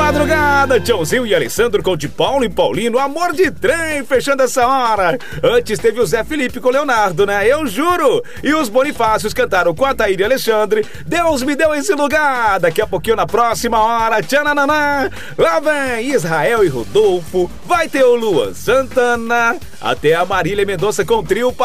madrugada, Tchãozinho e Alessandro com de Paulo e Paulino, Amor de Trem, fechando essa hora. Antes teve o Zé Felipe com o Leonardo, né? Eu juro. E os Bonifácios cantaram com a Thaíra e Alexandre, Deus me deu esse lugar. Daqui a pouquinho na próxima hora, tchananã, lá vem Israel e Rodolfo, vai ter o Luan Santana, até a Marília Mendonça com o trio